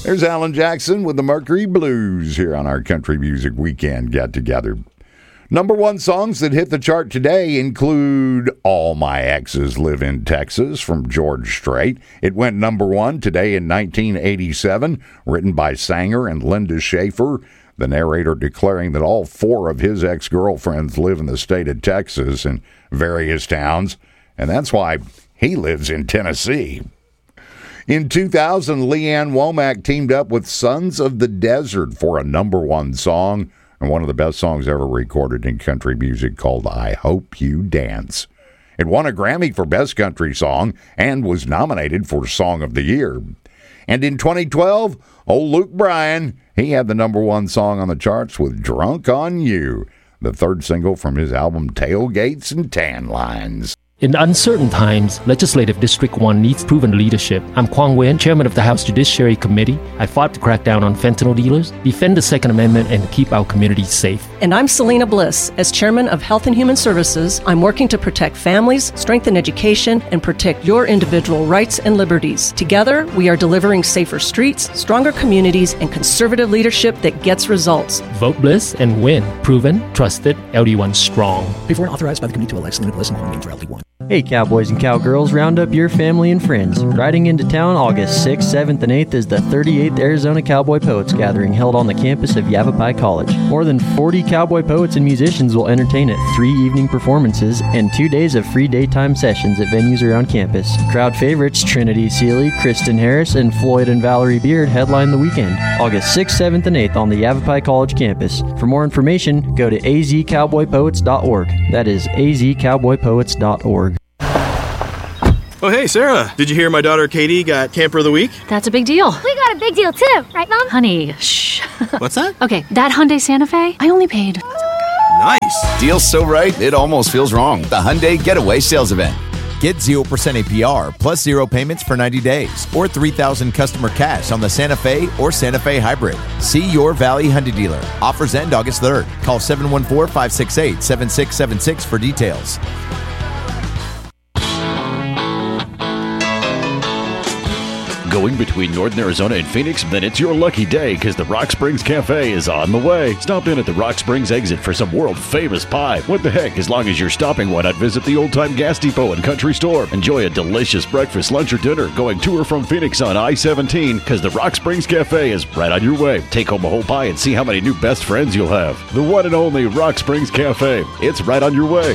There's Alan Jackson with the Mercury Blues here on our Country Music Weekend get-together. Number one songs that hit the chart today include All My Exes Live in Texas from George Strait. It went number one today in 1987, written by Sanger and Linda Schaefer, the narrator declaring that all four of his ex-girlfriends live in the state of Texas in various towns, and that's why he lives in Tennessee. In 2000, Leanne Womack teamed up with Sons of the Desert for a number one song, and one of the best songs ever recorded in country music, called I Hope You Dance. It won a Grammy for Best Country Song and was nominated for Song of the Year. And in 2012, old Luke Bryan, he had the number one song on the charts with Drunk on You, the third single from his album Tailgates and Tan Lines. In uncertain times, Legislative District 1 needs proven leadership. I'm Kwang Nguyen, Chairman of the House Judiciary Committee. I fought to crack down on fentanyl dealers, defend the Second Amendment, and keep our communities safe. And I'm Selena Bliss. As Chairman of Health and Human Services, I'm working to protect families, strengthen education, and protect your individual rights and liberties. Together, we are delivering safer streets, stronger communities, and conservative leadership that gets results. Vote Bliss and win. Proven, trusted, LD1 strong. Before and authorized by the committee to elect Selena Bliss and Kwang Nguyen for LD1. Hey cowboys and cowgirls, round up your family and friends. Riding into town August 6th, 7th, and 8th is the 38th Arizona Cowboy Poets Gathering held on the campus of Yavapai College. More than 40 cowboy poets and musicians will entertain at 3 evening performances and 2 days of free daytime sessions at venues around campus. Crowd favorites Trinity Seeley, Kristen Harris, and Floyd and Valerie Beard headline the weekend, August 6th, 7th, and 8th on the Yavapai College campus. For more information, go to azcowboypoets.org. That is azcowboypoets.org. Oh, hey, Sarah. Did you hear my daughter Katie got Camper of the Week? That's a big deal. We got a big deal, too. Right, Mom? Honey, shh. What's that? Okay, that Hyundai Santa Fe, I only paid... Nice. Deal's so right, it almost feels wrong. The Hyundai Getaway Sales Event. Get 0% APR plus 0 payments for 90 days or $3,000 customer cash on the Santa Fe or Santa Fe Hybrid. See your Valley Hyundai dealer. Offers end August 3rd. Call 714-568-7676 for details. Going between Northern Arizona and Phoenix? Then it's your lucky day because the Rock Springs Cafe is on the way. Stop in at the Rock Springs exit for some world-famous pie. What the heck, as long as you're stopping, why not visit the old-time gas depot and country store? Enjoy a delicious breakfast, lunch, or dinner going to or from Phoenix on I-17 because the Rock Springs Cafe is right on your way. Take home a whole pie and see how many new best friends you'll have. The one and only Rock Springs Cafe. It's right on your way.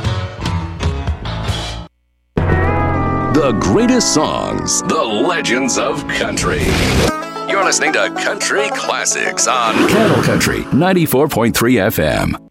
The greatest songs, the legends of country. You're listening to Country Classics on Cattle Country 94.3 FM.